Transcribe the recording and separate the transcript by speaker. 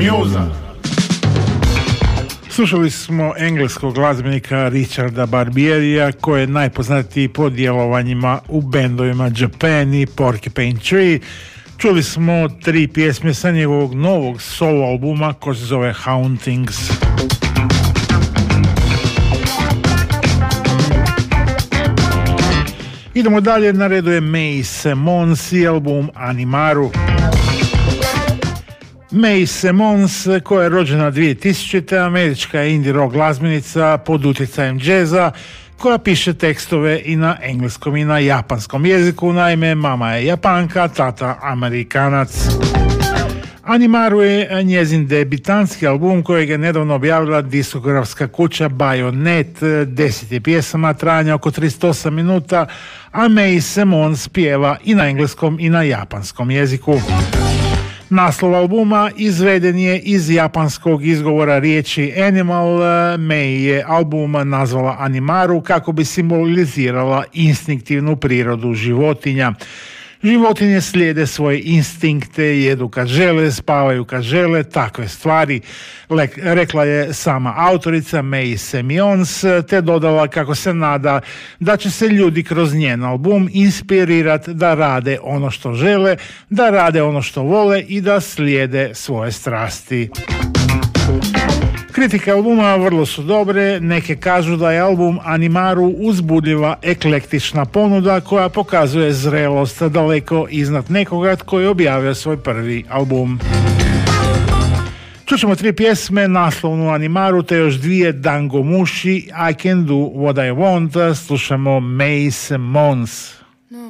Speaker 1: Muse.
Speaker 2: Slušali smo engleskog glazbenika Richarda Barbierija, koji je najpoznatiji po djelovanjima u bendovima Japan i Porcupine Tree. Čuli smo 3 pjesme sa njegovog novog solo albuma koji se zove Hauntings. Idemo dalje, na redu je May Simons i album Animaru. May Simons, koja je rođena 2000. američka indie rock glazbenica pod utjecajem džeza, koja piše tekstove i na engleskom i na japanskom jeziku. Naime, mama je Japanka, tata Amerikanac. Animaru je njezin debitanski album kojeg je nedavno objavila diskografska kuća Bayonet. 10 je pjesama, trajanja oko 38 minuta, a May Simons pjeva i na engleskom i na japanskom jeziku. Naslov albuma izveden je iz japanskog izgovora riječi animal. May je album nazvala Animaru kako bi simbolizirala instinktivnu prirodu životinja. Životinje slijede svoje instinkte, jedu kad žele, spavaju kad žele, takve stvari, rekla je sama autorica May Simons, te dodala kako se nada da će se ljudi kroz njen album inspirirati da rade ono što žele, da rade ono što vole i da slijede svoje strasti. Kritike albuma vrlo su dobre, neke kažu da je album Animaru uzbudljiva eklektična ponuda koja pokazuje zrelost daleko iznad nekoga tko je objavio svoj prvi album. Čućemo 3 pjesme, naslovnu Animaru te još 2 Dango Mushi, I Can Do What I Want. Slušamo May Simons.